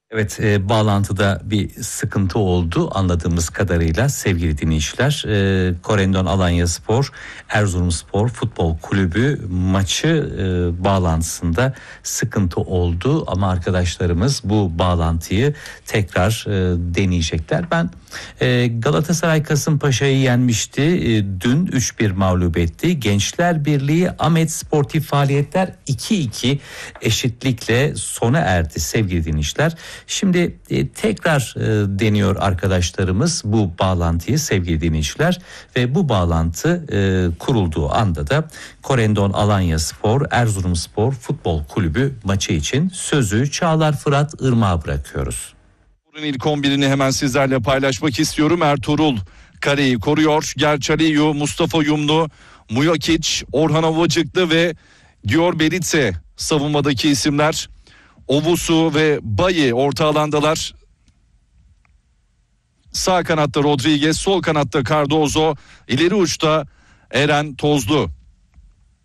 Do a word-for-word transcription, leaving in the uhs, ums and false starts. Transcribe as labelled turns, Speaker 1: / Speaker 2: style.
Speaker 1: Evet, e, bağlantıda bir sıkıntı oldu anladığımız kadarıyla sevgili dinleyiciler. E, Korendon Alanyaspor Erzurumspor Futbol Kulübü maçı e, bağlantısında sıkıntı oldu ama arkadaşlarımız bu bağlantıyı tekrar e, deneyecekler. Ben e, Galatasaray Kasımpaşa'yı yenmişti. E, dün üç bir mağlup etti. Gençler Birliği Ahmet Sportif Faaliyetler iki iki eşitlikle sona erdi sevgili dinleyiciler. Şimdi e, tekrar e, deniyor arkadaşlarımız bu bağlantıyı sevgili dinleyiciler ve bu bağlantı e, kurulduğu anda da Korendon Alanyaspor Erzurumspor Futbol Kulübü maçı için sözü Çağlar Fırat Irmak'a bırakıyoruz.
Speaker 2: İlk on birini hemen sizlerle paylaşmak istiyorum. Ertuğrul kareyi koruyor. Gerçaliyu, Mustafa Yumlu, Mujokic, Orhan Ovacıklı ve Dior Beritse savunmadaki isimler. Ovusu ve Bayi orta alandalar. Sağ kanatta Rodriguez, sol kanatta Cardozo, ileri uçta Eren Tozlu.